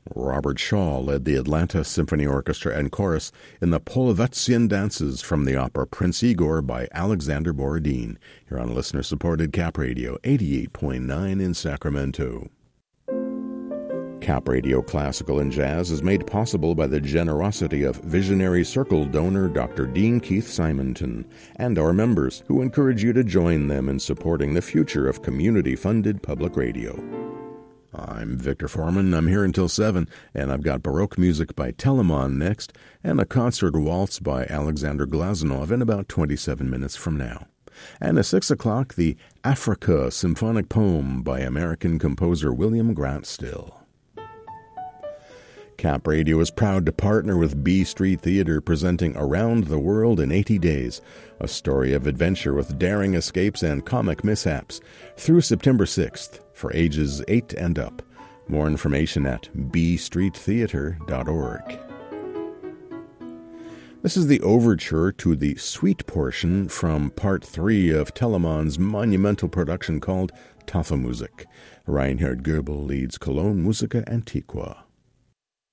Robert Shaw led the Atlanta Symphony Orchestra and Chorus in the Polovetzian dances from the opera Prince Igor by Alexander Borodin, here on listener-supported Cap Radio 88.9 in Sacramento. Cap Radio Classical and Jazz is made possible by the generosity of Visionary Circle donor Dr. Dean Keith Simonton and our members, who encourage you to join them in supporting the future of community-funded public radio. I'm Victor Foreman. I'm here until 7, and I've got Baroque music by Telemann next, and a concert waltz by Alexander Glazunov in about 27 minutes from now. And at 6 o'clock, the Africa Symphonic Poem by American composer William Grant Still. Cap Radio is proud to partner with B Street Theater, presenting Around the World in 80 Days, a story of adventure with daring escapes and comic mishaps, through September 6th, for ages 8 and up. More information at bstreettheater.org. This is the overture to the suite portion from Part 3 of Telemann's monumental production called Tafelmusik. Reinhard Goebel leads Cologne Musica Antiqua.